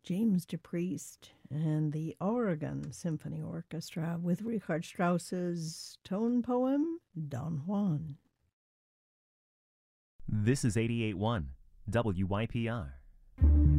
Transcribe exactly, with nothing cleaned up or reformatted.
James DePriest and the Oregon Symphony Orchestra with Richard Strauss's tone poem, Don Juan. This is eighty-eight point one W Y P R,